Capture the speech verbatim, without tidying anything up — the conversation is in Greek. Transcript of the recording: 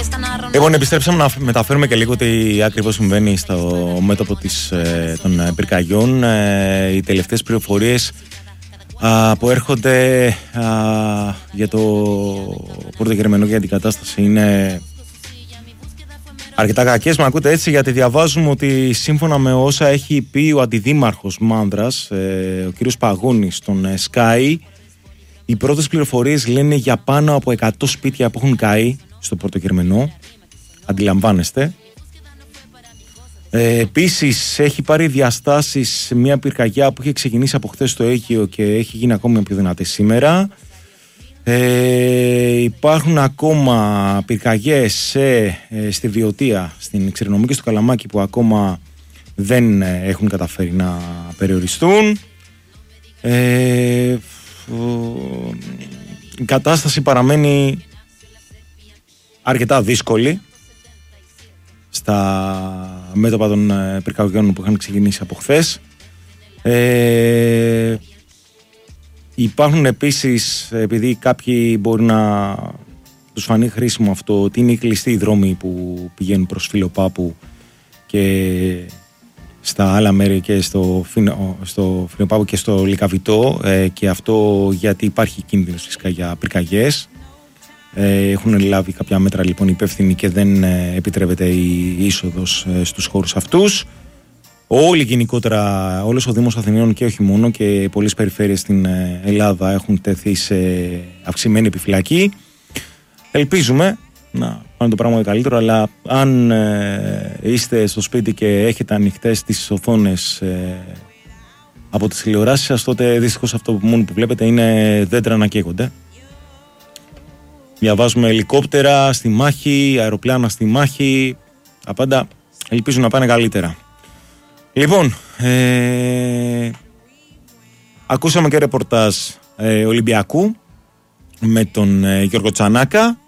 Λοιπόν, επιστρέψαμε να μεταφέρουμε και λίγο τι ακριβώς συμβαίνει στο μέτωπο της, των πυρκαγιών. Οι τελευταίες πληροφορίες α, που έρχονται α, για το πρωτογερμενό και για την κατάσταση είναι αρκετά κακές. Μα ακούτε έτσι, γιατί διαβάζουμε ότι σύμφωνα με όσα έχει πει ο αντιδήμαρχος Μάνδρας, ε, ο κύριος Παγώνης, στον ε, Sky, οι πρώτες πληροφορίες λένε για πάνω από εκατό σπίτια που έχουν καεί στο πρωτογερμενό. Αντιλαμβάνεστε. Ε, επίσης έχει πάρει διαστάσεις μια πυρκαγιά που είχε ξεκινήσει από χθες στο Αίγυο και έχει γίνει ακόμα πιο δυνατή σήμερα. Ε, υπάρχουν ακόμα πυρκαγιές σε, ε, στη Βιωτία, στην Ξηρινομού και στο Καλαμάκι που ακόμα δεν ε, έχουν καταφέρει να περιοριστούν. Ε, η κατάσταση παραμένει αρκετά δύσκολη στα μέτωπα των πυρκαγιών που είχαν ξεκινήσει από χθες. Ε, υπάρχουν επίσης, επειδή κάποιοι μπορεί να τους φανεί χρήσιμο αυτό, ότι είναι οι κλειστοί οι δρόμοι που πηγαίνουν προς Φιλοπάπου και στα άλλα μέρη και στο, στο Φιλοπάπου και στο Λυκαβητό, ε, και αυτό γιατί υπάρχει κίνδυνος φυσικά για πυρκαγιές. Ε, έχουν λάβει κάποια μέτρα λοιπόν υπεύθυνοι και δεν ε, επιτρέπεται η είσοδος ε, στους χώρους αυτούς. Όλοι γενικότερα, όλος ο Δήμος Αθηναίων και όχι μόνο, και πολλές περιφέρειες στην ε, Ελλάδα έχουν τεθεί σε αυξημένη επιφυλακή. Ελπίζουμε να πάνε το πράγμα καλύτερο, αλλά αν ε, είστε στο σπίτι και έχετε ανοιχτές τις οθόνες ε, από τις τηλεοράσεις σας, τότε δυστυχώς αυτό που μόνο που βλέπετε είναι δέντρα να καίγονται. Διαβάζουμε ελικόπτερα στη μάχη, αεροπλάνα στη μάχη. Τα πάντα ελπίζουν να πάνε καλύτερα. Λοιπόν, ε, ακούσαμε και ρεπορτάζ ε, Ολυμπιακού με τον ε, Γιώργο Τσανάκα.